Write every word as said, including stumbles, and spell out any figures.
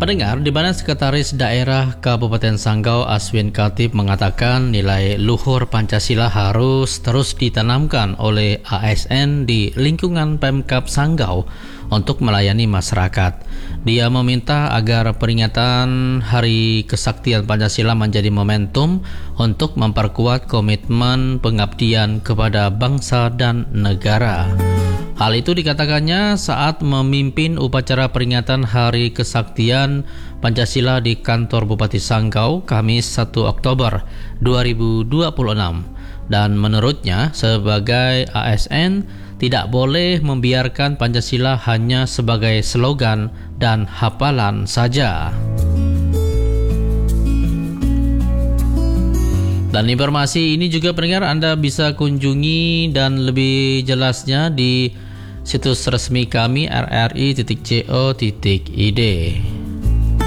Pendengar, di mana Sekretaris Daerah Kabupaten Sanggau Aswin Khatib mengatakan nilai luhur Pancasila harus terus ditanamkan oleh A S N di lingkungan Pemkab Sanggau untuk melayani masyarakat. Dia meminta agar peringatan Hari Kesaktian Pancasila menjadi momentum untuk memperkuat komitmen pengabdian kepada bangsa dan negara. Hal itu dikatakannya saat memimpin upacara peringatan Hari Kesaktian Pancasila di kantor Bupati Sanggau Kamis satu Oktober dua ribu dua puluh enam. Dan menurutnya sebagai A S N tidak boleh membiarkan Pancasila hanya sebagai slogan dan hafalan saja. Dan informasi ini juga pendengar Anda bisa kunjungi dan lebih jelasnya di situs resmi kami r r i titik co titik i d.